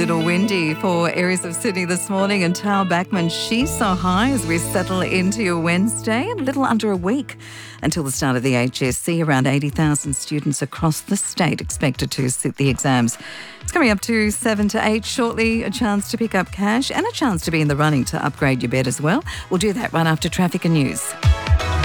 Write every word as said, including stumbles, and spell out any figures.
little windy for areas of Sydney this morning, and Tal Bachman, she's so high as we settle into your Wednesday, a little under a week until the start of the H S C. Around eighty thousand students across the state expected to sit the exams. It's coming up to seven to eight shortly, a chance to pick up cash and a chance to be in the running to upgrade your bed as well. We'll do that right after traffic and news.